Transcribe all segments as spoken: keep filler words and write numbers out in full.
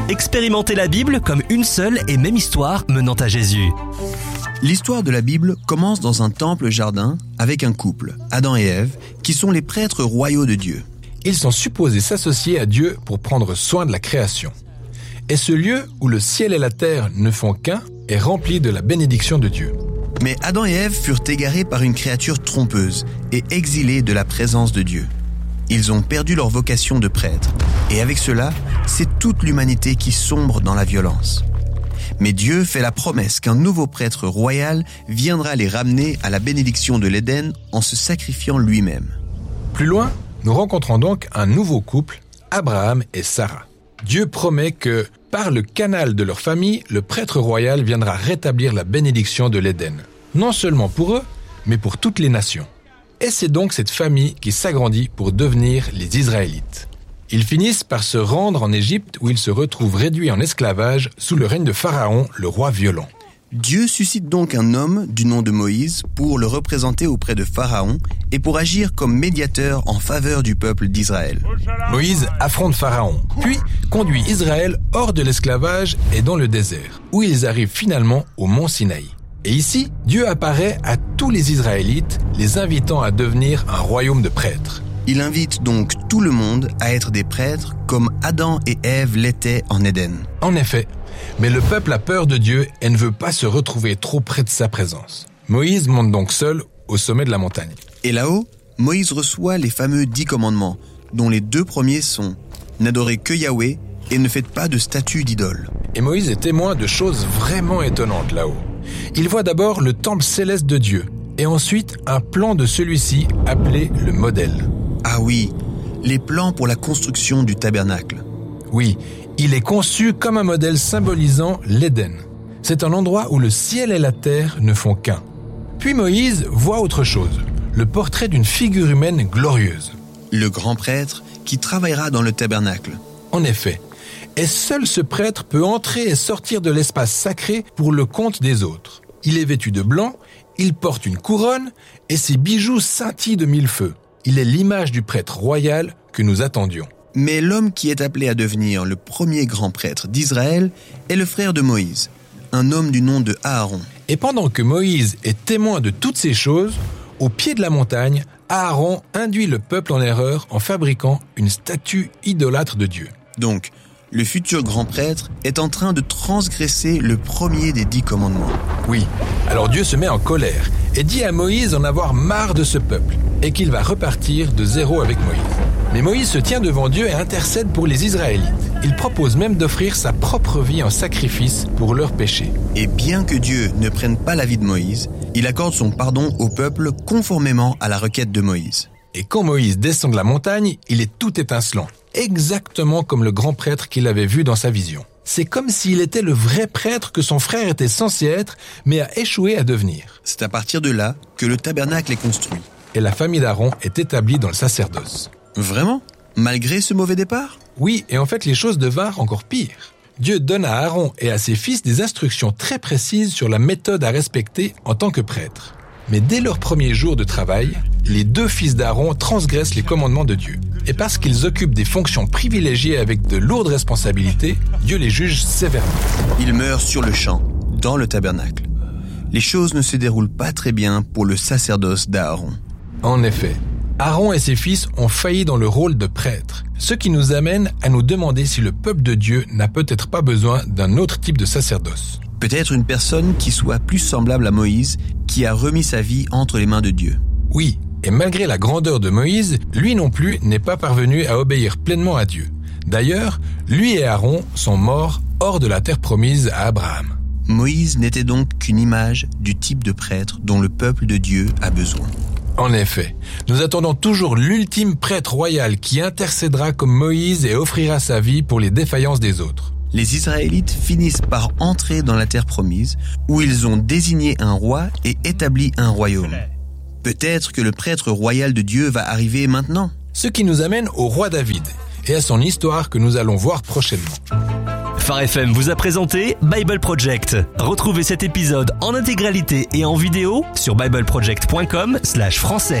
Expérimentez la Bible comme une seule et même histoire menant à Jésus. L'histoire de la Bible commence dans un temple-jardin avec un couple, Adam et Ève, qui sont les prêtres royaux de Dieu. Ils sont supposés s'associer à Dieu pour prendre soin de la création. Et ce lieu où le ciel et la terre ne font qu'un est rempli de la bénédiction de Dieu. Mais Adam et Ève furent égarés par une créature trompeuse et exilés de la présence de Dieu. Ils ont perdu leur vocation de prêtre. Et avec cela, c'est toute l'humanité qui sombre dans la violence. Mais Dieu fait la promesse qu'un nouveau prêtre royal viendra les ramener à la bénédiction de l'Éden en se sacrifiant lui-même. Plus loin, nous rencontrons donc un nouveau couple, Abraham et Sarah. Dieu promet que, par le canal de leur famille, le prêtre royal viendra rétablir la bénédiction de l'Éden. Non seulement pour eux, mais pour toutes les nations. Et c'est donc cette famille qui s'agrandit pour devenir les Israélites. Ils finissent par se rendre en Égypte où ils se retrouvent réduits en esclavage sous le règne de Pharaon, le roi violent. Dieu suscite donc un homme du nom de Moïse pour le représenter auprès de Pharaon et pour agir comme médiateur en faveur du peuple d'Israël. Moïse affronte Pharaon, puis conduit Israël hors de l'esclavage et dans le désert, où ils arrivent finalement au mont Sinaï. Et ici, Dieu apparaît à tous les Israélites, les invitant à devenir un royaume de prêtres. Il invite donc tout le monde à être des prêtres comme Adam et Ève l'étaient en Éden. En effet, mais le peuple a peur de Dieu et ne veut pas se retrouver trop près de sa présence. Moïse monte donc seul au sommet de la montagne. Et là-haut, Moïse reçoit les fameux dix commandements, dont les deux premiers sont « N'adorez que Yahweh et ne faites pas de statue d'idole ». Et Moïse est témoin de choses vraiment étonnantes là-haut. Il voit d'abord le temple céleste de Dieu, et ensuite un plan de celui-ci appelé le modèle. Ah oui, les plans pour la construction du tabernacle. Oui, il est conçu comme un modèle symbolisant l'Éden. C'est un endroit où le ciel et la terre ne font qu'un. Puis Moïse voit autre chose, le portrait d'une figure humaine glorieuse. Le grand prêtre qui travaillera dans le tabernacle. En effet, et seul ce prêtre peut entrer et sortir de l'espace sacré pour le compte des autres. Il est vêtu de blanc, il porte une couronne et ses bijoux scintillent de mille feux. Il est l'image du prêtre royal que nous attendions. Mais l'homme qui est appelé à devenir le premier grand prêtre d'Israël est le frère de Moïse, un homme du nom de Aaron. Et pendant que Moïse est témoin de toutes ces choses, au pied de la montagne, Aaron induit le peuple en erreur en fabriquant une statue idolâtre de Dieu. Donc, le futur grand prêtre est en train de transgresser le premier des dix commandements. Oui, alors Dieu se met en colère et dit à Moïse d'en avoir marre de ce peuple et qu'il va repartir de zéro avec Moïse. Mais Moïse se tient devant Dieu et intercède pour les Israélites. Il propose même d'offrir sa propre vie en sacrifice pour leurs péchés. Et bien que Dieu ne prenne pas la vie de Moïse, il accorde son pardon au peuple conformément à la requête de Moïse. Et quand Moïse descend de la montagne, il est tout étincelant, exactement comme le grand prêtre qu'il avait vu dans sa vision. C'est comme s'il était le vrai prêtre que son frère était censé être, mais a échoué à devenir. C'est à partir de là que le tabernacle est construit. Et la famille d'Aaron est établie dans le sacerdoce. Vraiment ? Malgré ce mauvais départ ? Oui, et en fait les choses devinrent encore pires. Dieu donne à Aaron et à ses fils des instructions très précises sur la méthode à respecter en tant que prêtre. Mais dès leur premier jour de travail, les deux fils d'Aaron transgressent les commandements de Dieu. Et parce qu'ils occupent des fonctions privilégiées avec de lourdes responsabilités, Dieu les juge sévèrement. Ils meurent sur le champ, dans le tabernacle. Les choses ne se déroulent pas très bien pour le sacerdoce d'Aaron. En effet, Aaron et ses fils ont failli dans le rôle de prêtre, ce qui nous amène à nous demander si le peuple de Dieu n'a peut-être pas besoin d'un autre type de sacerdoce. Peut-être une personne qui soit plus semblable à Moïse, qui a remis sa vie entre les mains de Dieu. Oui, et malgré la grandeur de Moïse, lui non plus n'est pas parvenu à obéir pleinement à Dieu. D'ailleurs, lui et Aaron sont morts hors de la terre promise à Abraham. Moïse n'était donc qu'une image du type de prêtre dont le peuple de Dieu a besoin. En effet, nous attendons toujours l'ultime prêtre royal qui intercédera comme Moïse et offrira sa vie pour les défaillances des autres. Les Israélites finissent par entrer dans la terre promise, où ils ont désigné un roi et établi un royaume. Peut-être que le prêtre royal de Dieu va arriver maintenant. Ce qui nous amène au roi David et à son histoire que nous allons voir prochainement. Phare F M vous a présenté Bible Project. Retrouvez cet épisode en intégralité et en vidéo sur bibleproject point com slash français.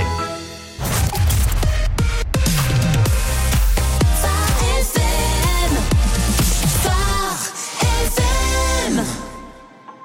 Phare F M, Phare F M.